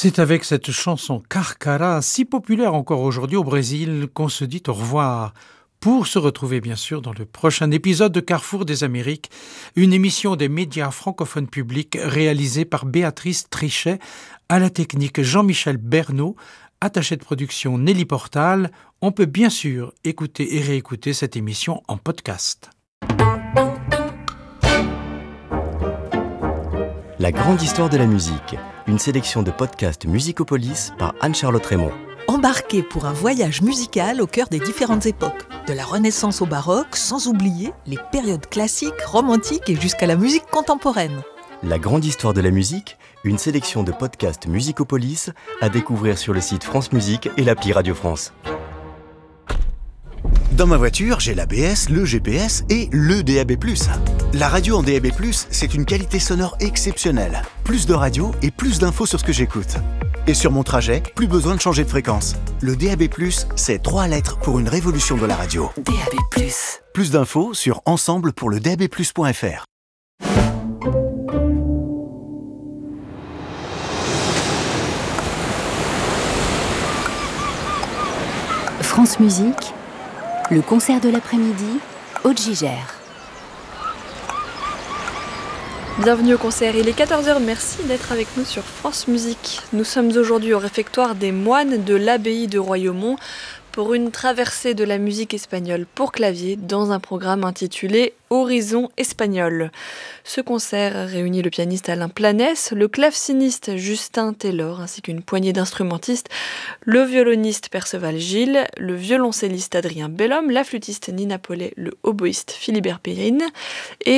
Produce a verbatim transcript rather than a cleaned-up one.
C'est avec cette chanson Carcara, si populaire encore aujourd'hui au Brésil, qu'on se dit au revoir. Pour se retrouver bien sûr dans le prochain épisode de Carrefour des Amériques, une émission des médias francophones publics réalisée par Béatrice Trichet, à la technique Jean-Michel Bernot, attaché de production Nelly Portal. On peut bien sûr écouter et réécouter cette émission en podcast. La grande histoire de la musique, une sélection de podcasts Musicopolis par Anne-Charlotte Raymond. Embarquez pour un voyage musical au cœur des différentes époques, de la Renaissance au baroque, sans oublier les périodes classiques, romantiques et jusqu'à la musique contemporaine. La grande histoire de la musique, une sélection de podcasts Musicopolis à découvrir sur le site France Musique et l'appli Radio France. Dans ma voiture, j'ai l'A B S, le G P S et le D A B plus. La radio en D A B plus, c'est une qualité sonore exceptionnelle. Plus de radio et plus d'infos sur ce que j'écoute. Et sur mon trajet, plus besoin de changer de fréquence. Le D A B plus, c'est trois lettres pour une révolution de la radio. D A B plus. Plus d'infos sur ensemble pour le D A B plus point F R. France Musique, le concert de l'après-midi, Aude Gigère. Bienvenue au concert, il est quatorze heures, merci d'être avec nous sur France Musique. Nous sommes aujourd'hui au réfectoire des moines de l'abbaye de Royaumont pour une traversée de la musique espagnole pour clavier dans un programme intitulé Horizon espagnol. Ce concert réunit le pianiste Alain Planès, le claveciniste Justin Taylor ainsi qu'une poignée d'instrumentistes, le violoniste Perceval Gilles, le violoncelliste Adrien Bellhomme, la flûtiste Nina Paulet, le oboïste Philibert Perrine et